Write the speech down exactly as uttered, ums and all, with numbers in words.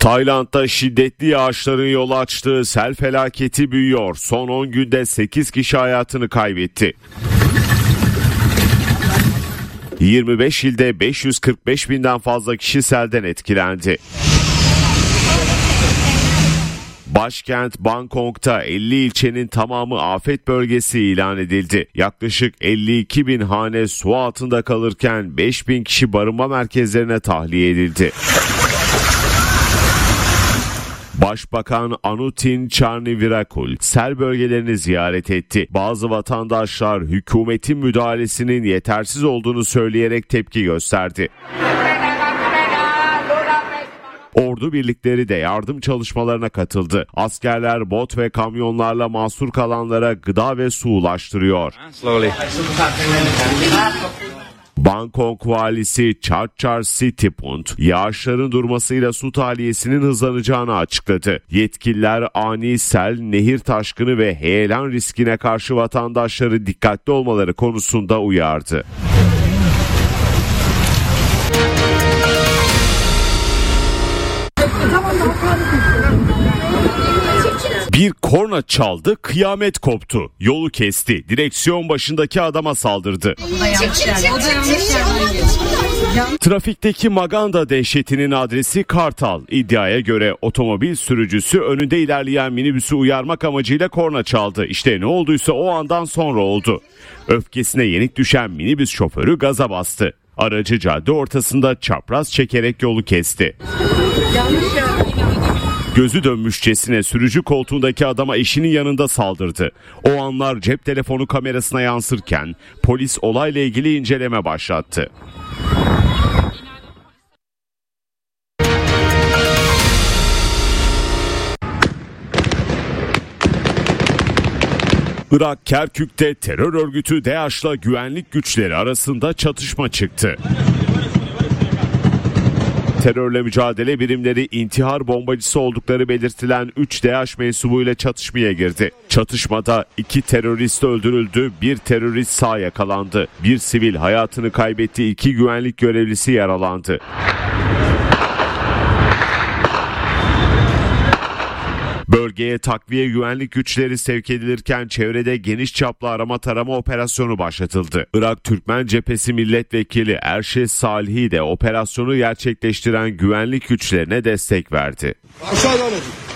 Tayland'da şiddetli yağışların yol açtığı sel felaketi büyüyor. Son on günde sekiz kişi hayatını kaybetti. yirmi beş ilde beş yüz kırk beş binden fazla kişi selden etkilendi. Başkent Bangkok'ta elli ilçenin tamamı afet bölgesi ilan edildi. Yaklaşık elli iki bin hane su altında kalırken beş bin kişi barınma merkezlerine tahliye edildi. Başbakan Anutin Charnvirakul sel bölgelerini ziyaret etti. Bazı vatandaşlar hükümetin müdahalesinin yetersiz olduğunu söyleyerek tepki gösterdi. Ordu birlikleri de yardım çalışmalarına katıldı. Askerler bot ve kamyonlarla mahsur kalanlara gıda ve su ulaştırıyor. Bangkok valisi Chachar Sitiput, yağışların durmasıyla su tahliyesinin hızlanacağını açıkladı. Yetkililer ani sel, nehir taşkını ve heyelan riskine karşı vatandaşları dikkatli olmaları konusunda uyardı. Bir korna çaldı, kıyamet koptu. Yolu kesti, direksiyon başındaki adama saldırdı. Trafikteki maganda dehşetinin adresi Kartal. İddiaya göre otomobil sürücüsü önünde ilerleyen minibüsü uyarmak amacıyla korna çaldı. İşte ne olduysa o andan sonra oldu. Öfkesine yenik düşen minibüs şoförü gaza bastı. Aracı cadde ortasında çapraz çekerek yolu kesti. Gözü dönmüşçesine sürücü koltuğundaki adama eşinin yanında saldırdı. O anlar cep telefonu kamerasına yansırken polis olayla ilgili inceleme başlattı. Irak Kerkük'te terör örgütü DAEŞ'la güvenlik güçleri arasında çatışma çıktı. Terörle mücadele birimleri intihar bombacısı oldukları belirtilen üç DAEŞ mensubuyla çatışmaya girdi. Çatışmada iki terörist öldürüldü, bir terörist sağ yakalandı. Bir sivil hayatını kaybetti, iki güvenlik görevlisi yaralandı. Bölgeye takviye güvenlik güçleri sevk edilirken çevrede geniş çaplı arama tarama operasyonu başlatıldı. Irak Türkmen Cephesi Milletvekili Erşes Salihi de operasyonu gerçekleştiren güvenlik güçlerine destek verdi. Aşağı